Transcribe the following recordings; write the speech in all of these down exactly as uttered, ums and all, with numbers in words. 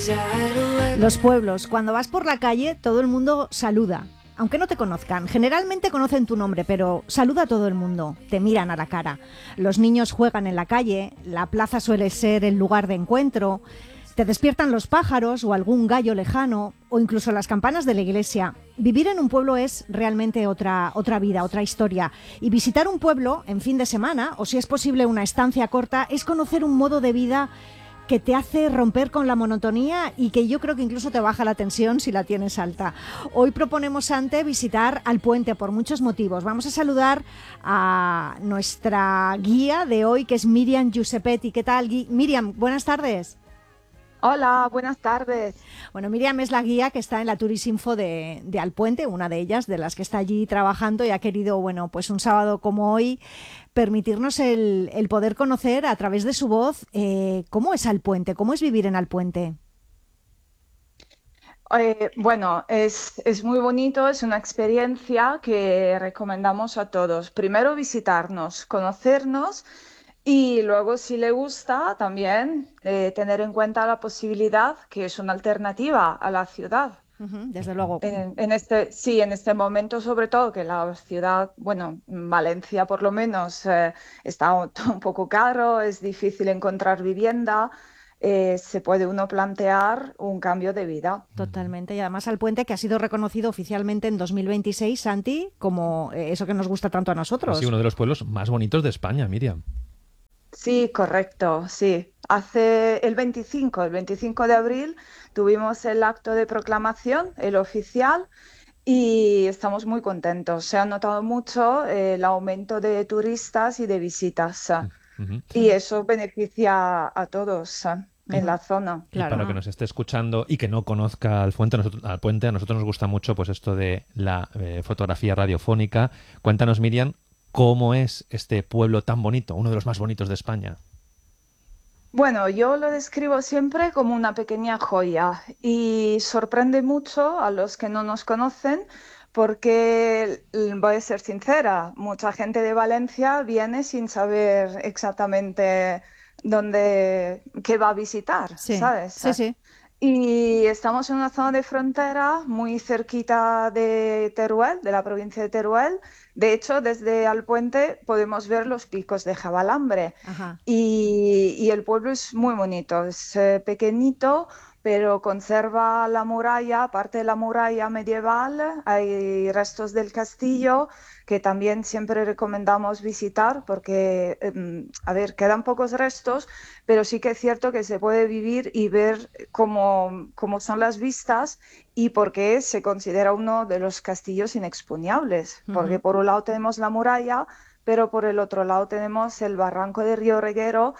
Los pueblos, cuando vas por la calle, todo el mundo saluda, aunque no te conozcan. Generalmente conocen tu nombre, pero saluda a todo el mundo, te miran a la cara. Los niños juegan en la calle, la plaza suele ser el lugar de encuentro, te despiertan los pájaros o algún gallo lejano, o incluso las campanas de la iglesia. Vivir en un pueblo es realmente otra, otra vida, otra historia. Y visitar un pueblo en fin de semana, o si es posible una estancia corta, es conocer un modo de vida que te hace romper con la monotonía y que yo creo que incluso te baja la tensión si la tienes alta. Hoy proponemos, Ante, visitar Alpuente por muchos motivos. Vamos a saludar a nuestra guía de hoy, que es Miriam Giuseppetti. ¿Qué tal, Gui- Miriam? Buenas tardes. Hola, buenas tardes. Bueno, Miriam es la guía que está en la Turisinfo de, de Alpuente, una de ellas, de las que está allí trabajando y ha querido, bueno, pues un sábado como hoy, permitirnos el, el poder conocer a través de su voz eh, cómo es Alpuente, cómo es vivir en Alpuente. Eh, bueno, es, es muy bonito, es una experiencia que recomendamos a todos. Primero visitarnos, conocernos y luego, si le gusta, también eh, tener en cuenta la posibilidad que es una alternativa a la ciudad. Ujú, desde luego. En, en este, sí, en este momento, sobre todo, que la ciudad, bueno, Valencia por lo menos, eh, está un, un poco caro, es difícil encontrar vivienda, eh, se puede uno plantear un cambio de vida. Totalmente. Y además Alpuente, que ha sido reconocido oficialmente en dos mil veintiséis, Santi, como eh, eso que nos gusta tanto a Sí, nosotros. uno de los pueblos más bonitos de España, Miriam. Sí, correcto, sí. Hace el veinticinco, el veinticinco de abril tuvimos el acto de proclamación, el oficial, y estamos muy contentos. Se ha notado mucho eh, el aumento de turistas y de visitas, ah, Ujú. y eso beneficia a todos ah, en Ujú, la zona. Y para claro. que nos esté escuchando y que no conozca al, fuente, a nosotros, al puente, a nosotros nos gusta mucho pues esto de la eh, fotografía radiofónica. Cuéntanos, Miriam, cómo es este pueblo tan bonito, uno de los más bonitos de España. Bueno, yo lo describo siempre como una pequeña joya y sorprende mucho a los que no nos conocen porque, l- voy a ser sincera, mucha gente de Valencia viene sin saber exactamente dónde, qué va a visitar, Sí, ¿sabes? sí, sí. Y estamos en una zona de frontera muy cerquita de Teruel, de la provincia de Teruel. De hecho, desde Alpuente podemos ver los picos de Jabalambre. Ajá. Y, y el pueblo es muy bonito, es eh, pequeñito, pero conserva la muralla, parte de la muralla medieval, hay restos del castillo que también siempre recomendamos visitar porque, em, a ver, quedan pocos restos, pero sí que es cierto que se puede vivir y ver cómo, cómo son las vistas y por qué se considera uno de los castillos inexpugnyables, porque Ujú. por un lado tenemos la muralla, pero por el otro lado tenemos el barranco de Río Reguero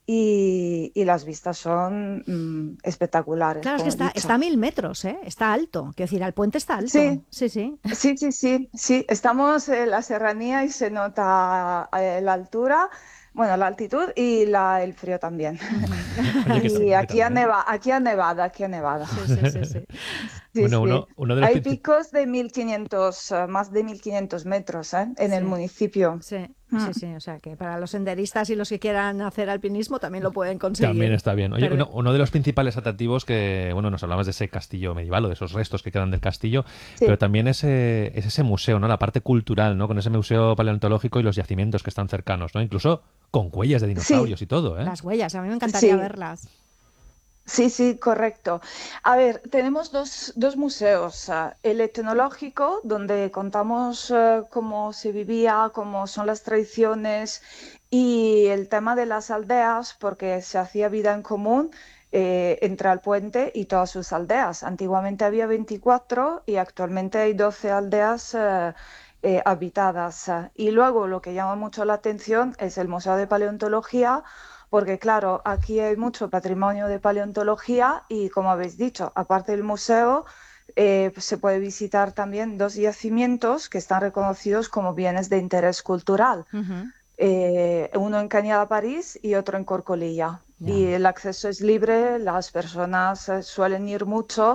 y, y las vistas son mm, espectaculares, Claro, es que como he está, está dicho. a mil metros, ¿eh? Está alto. Quiero decir, Alpuente está alto. Sí, Sí, sí. sí, sí, sí, sí, estamos en la serranía y se nota eh, la altura, bueno, la altitud y la, el frío también. Ujú. Oye, ¿qué tal? Y ¿Qué tal, aquí ha eh? neva, aquí ha nevado, aquí ha nevado. Sí, sí, sí, sí. Sí, Bueno, sí. uno, uno de los Hay principales... picos de mil quinientos, eh, más de mil quinientos metros, ¿eh? En el Sí, municipio. sí, Mm. sí, sí. O sea que para los senderistas y los que quieran hacer alpinismo también lo pueden También conseguir. está bien. Oye, Pero uno, uno de los principales atractivos que, bueno, nos hablabas de ese castillo medieval o de esos restos que quedan del castillo, pero Sí. también ese, es ese museo, ¿no? La parte cultural, ¿no? Con ese museo paleontológico y los yacimientos que están cercanos, ¿no? Incluso con huellas de Sí, dinosaurios y todo, ¿eh? las huellas, a mí me encantaría sí. verlas. Sí, sí, correcto. A ver, tenemos dos, dos museos. ah, El etnológico, donde contamos eh, cómo se vivía, cómo son las tradiciones y el tema de las aldeas, porque se hacía vida en común eh, entre Alpuente y todas sus aldeas. Antiguamente había veinticuatro y actualmente hay doce aldeas eh, eh, habitadas. ah. Y luego lo que llama mucho la atención es el Museo de Paleontología porque claro, aquí hay mucho patrimonio de paleontología y como habéis dicho, aparte del museo, eh, pues se puede visitar también dos yacimientos que están reconocidos como bienes de interés cultural. Ujú. Eh, uno en Cañada París y otro en Corcolilla. Ya. Y el acceso es libre, las personas eh, suelen ir mucho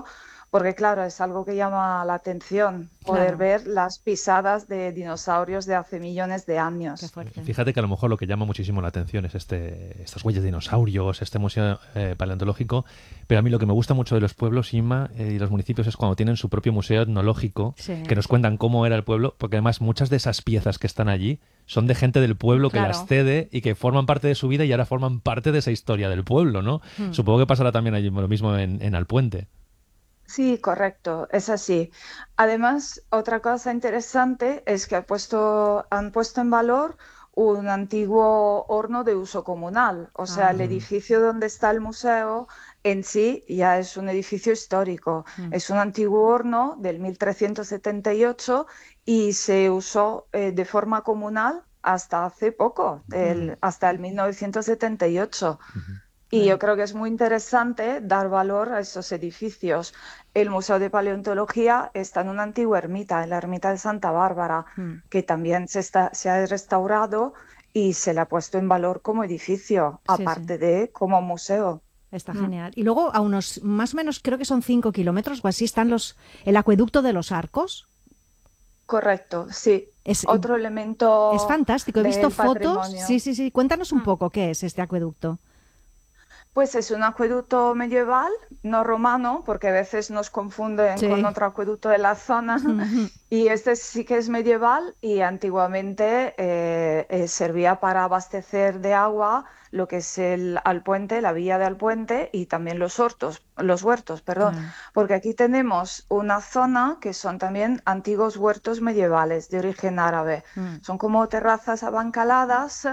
porque claro, es algo que llama la atención, poder Claro. ver las pisadas de dinosaurios de hace millones de Qué años. fuerte. Fíjate que a lo mejor lo que llama muchísimo la atención es este, estas huellas de dinosaurios, este museo eh, paleontológico, pero a mí lo que me gusta mucho de los pueblos, Inma, eh, y los municipios es cuando tienen su propio museo etnológico, Sí. que nos cuentan cómo era el pueblo, porque además muchas de esas piezas que están allí son de gente del pueblo que Claro. las cede y que forman parte de su vida y ahora forman parte de esa historia del pueblo, ¿no? Hmm. Supongo que pasará también allí lo mismo en, en Alpuente. Sí, correcto, es así. Además, otra cosa interesante es que ha puesto, han puesto en valor un antiguo horno de uso comunal. O sea, el Ah. edificio donde está el museo en sí ya es un edificio histórico. Mm. Es un antiguo horno del mil trescientos setenta y ocho y se usó eh, de forma comunal hasta hace poco, del- Mm. hasta el mil novecientos setenta y ocho. Ujú. Y Bueno. yo creo que es muy interesante dar valor a esos edificios. El Museo de Paleontología está en una antigua ermita, en la ermita de Santa Bárbara, Mm. que también se está, se ha restaurado y se le ha puesto en valor como edificio, Sí, sí. aparte de como museo. Está Mm. genial. Y luego a unos más o menos, creo que son cinco kilómetros o así, están los el acueducto de los Arcos. Correcto, sí. Es, Otro elemento es fantástico. He visto del fotos. patrimonio. Sí, sí, sí. Cuéntanos un Mm. poco qué es este acueducto. Pues es un acueducto medieval, no romano, porque a veces nos confunden Sí. con otro acueducto de la zona. Ujú. Y este sí que es medieval y antiguamente eh, eh, servía para abastecer de agua lo que es el Alpuente, la villa de Alpuente y también los hortos, los huertos, perdón, Claro. porque aquí tenemos una zona que son también antiguos huertos medievales de origen árabe. Mm. Son como terrazas abancaladas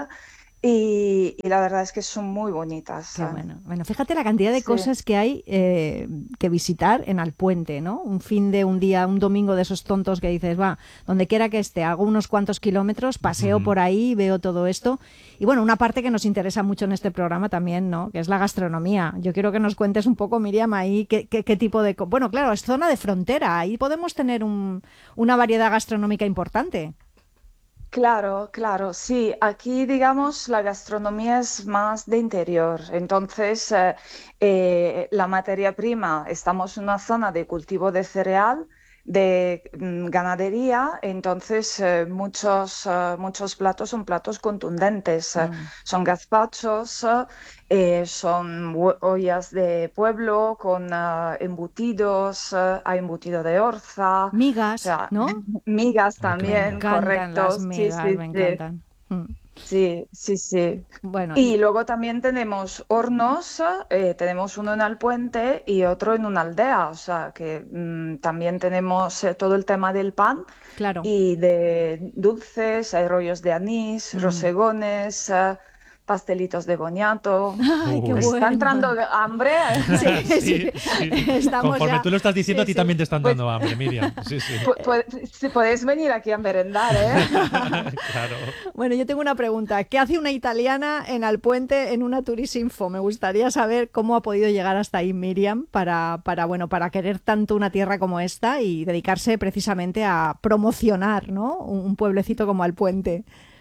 y, y la verdad es que son muy bonitas. Qué bueno. Bueno, fíjate la cantidad de Sí. cosas que hay eh, que visitar en Alpuente, ¿no? Un fin de un día, un domingo de esos tontos que dices, va, donde quiera que esté, hago unos cuantos kilómetros, paseo Ujú. por ahí, veo todo esto. Y bueno, una parte que nos interesa mucho en este programa también, ¿no? Que es la gastronomía. Yo quiero que nos cuentes un poco, Miriam, ahí qué, qué, qué tipo de... co- Bueno, claro, es zona de frontera, ahí podemos tener un, una variedad gastronómica importante. Claro, claro, sí. Aquí, digamos, la gastronomía es más de interior. Entonces, eh, eh, la materia prima, estamos en una zona de cultivo de cereal, de mm, ganadería, entonces eh, muchos, eh, muchos platos son platos contundentes. eh, Mm. Son gazpachos, eh, eh, son hue- ollas de pueblo con eh, embutidos, eh, hay embutido de orza, o Migas, sea, ¿no? migas Ah, qué Me también, bueno. encantan las correcto. Sí, migas, sí, me sí. encantan. Mm. Sí, sí, sí. Bueno, Y y- luego también tenemos hornos, eh, tenemos uno en Alpuente y otro en una aldea, o sea que mm, también tenemos eh, todo el tema del pan claro. y de dulces, hay rollos de anís, Mm. rosegones, eh, pastelitos de boniato. Ay, qué Uy. ¿Os está bueno. entrando hambre? Sí, sí, Sí, sí. estamos Conforme ya. tú lo estás diciendo, Sí, a ti sí. también te están Pues- dando hambre, Miriam. Sí, sí. Pu- pu- si podéis venir aquí a merendar, ¿eh? Claro. Bueno, yo tengo una pregunta. ¿Qué hace una italiana en Alpuente en una Turisinfo? Me gustaría saber cómo ha podido llegar hasta ahí Miriam para, para, bueno, para querer tanto una tierra como esta y dedicarse precisamente a promocionar, ¿no? Un un pueblecito como Alpuente.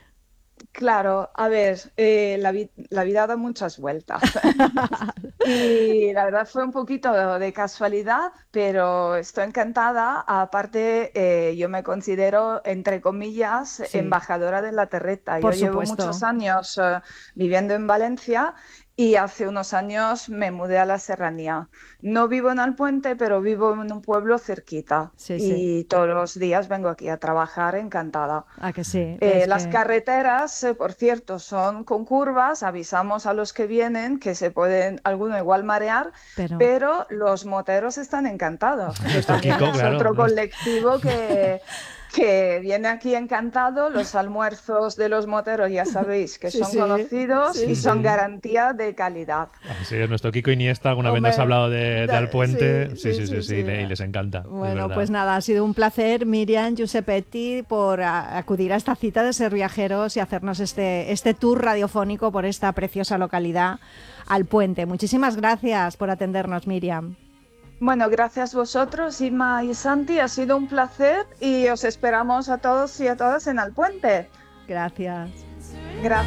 Claro, a ver, eh, la, vi- la vida da muchas vueltas. Y la verdad fue un poquito de casualidad, pero estoy encantada. Aparte, eh, yo me considero, entre comillas, Sí. embajadora de la terreta. Por Yo llevo supuesto. muchos años eh, viviendo en Valencia y hace unos años me mudé a la serranía. No vivo en Alpuente, pero vivo en un pueblo cerquita. Sí, sí. Y todos los días vengo aquí a trabajar encantada. ¿A que sí? Eh, Es las que- carreteras, eh, por cierto, son con curvas, avisamos a los que vienen que se pueden, alguno igual marear, Pero... pero los moteros están encantados, que Nuestro también Kiko, es claro, otro nuestro- colectivo que, que viene aquí encantado. Los almuerzos de los moteros ya sabéis que Sí, son sí, conocidos sí, y son sí. garantía de calidad. Así es, nuestro Kiko Iniesta, alguna vez Hombre, nos ha hablado de, de da- Alpuente. sí, Sí, sí, sí, sí, sí, sí, sí. le- y les encanta. es Bueno, verdad. pues nada, ha sido un placer, Miriam Giuseppetti, por a- acudir a esta cita de Ser Viajeros y hacernos este, este tour radiofónico por esta preciosa localidad, Alpuente. Muchísimas gracias por atendernos, Miriam. Bueno, gracias vosotros, Inma y Santi, ha sido un placer y os esperamos a todos y a todas en Alpuente. Gracias. Gracias.